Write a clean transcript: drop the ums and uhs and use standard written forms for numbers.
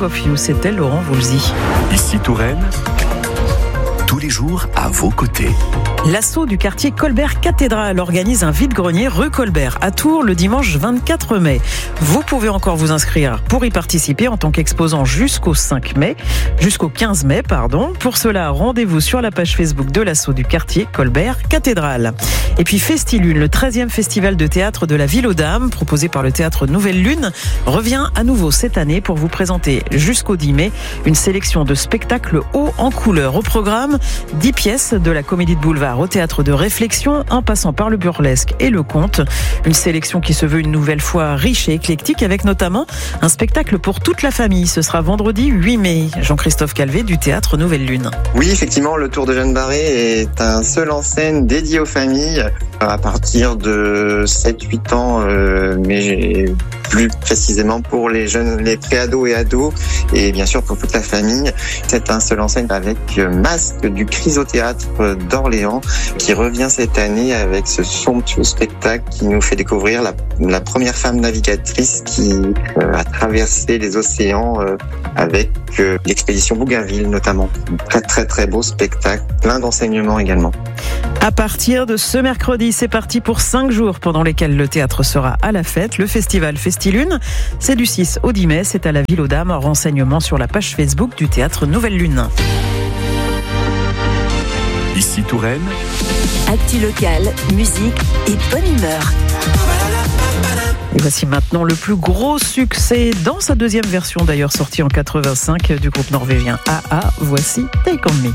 of You, c'était Laurent Voulzy. Ici Touraine, tous les jours à vos côtés. L'asso du quartier Colbert-Cathédrale organise un vide-grenier rue Colbert à Tours le dimanche 24 mai. Vous pouvez encore vous inscrire pour y participer en tant qu'exposant jusqu'au 15 mai. Pour cela, rendez-vous sur la page Facebook de l'asso du quartier Colbert-Cathédrale. Et puis Festilune, le 13e festival de théâtre de la Ville aux Dames, proposé par le théâtre Nouvelle Lune, revient à nouveau cette année pour vous présenter jusqu'au 10 mai une sélection de spectacles hauts en couleur. Au programme, 10 pièces de la comédie de boulevard au théâtre de réflexion, en passant par le burlesque et le conte. Une sélection qui se veut une nouvelle fois riche et éclectique, avec notamment un spectacle pour toute la famille. Ce sera vendredi 8 mai. Jean-Christophe Calvé du théâtre Nouvelle Lune. Oui, effectivement, le Tour de Jeanne Barré est un seul en scène dédié aux familles à partir de 7-8 ans, mais plus précisément pour les jeunes, les pré-ados et ados, et bien sûr pour toute la famille. C'est un seul en scène avec Masque du Chrysothéâtre d'Orléans qui revient cette année avec ce somptueux spectacle qui nous fait découvrir la première femme navigatrice qui a traversé les océans avec l'expédition Bougainville notamment. Très très très beau spectacle, plein d'enseignements également. À partir de ce mercredi, c'est parti pour 5 jours pendant lesquels le théâtre sera à la fête. Le festival Festilune, c'est du 6 au 10 mai, c'est à la Ville aux Dames. Renseignements sur la page Facebook du théâtre Nouvelle Lune. Ici Touraine, actu locale, musique et bonne humeur. Et voici maintenant le plus gros succès dans sa deuxième version, d'ailleurs sortie en 85, du groupe norvégien AA. Voici Take On Me.